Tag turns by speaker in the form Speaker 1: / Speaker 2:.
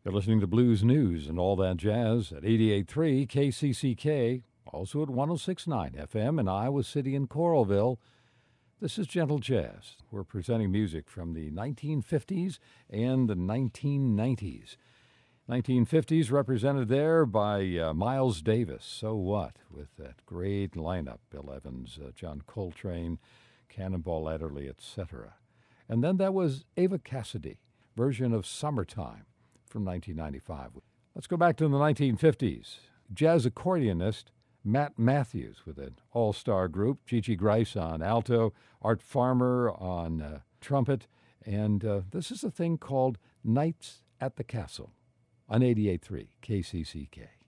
Speaker 1: You're listening to Blues News and all that jazz at 88.3 KCCK, also at 106.9 FM in Iowa City and Coralville. This is Gentle Jazz. We're presenting music from the 1950s and the 1990s. 1950s represented there by Miles Davis, So What, with that great lineup, Bill Evans, John Coltrane, Cannonball Adderley, etc. And then that was Ava Cassidy, version of Summertime from 1995. Let's go back to the 1950s. Jazz accordionist Matt Matthews with an all-star group, Gigi Grice on alto, Art Farmer on trumpet, and this is a thing called Nights at the Castle on 88.3 KCCK.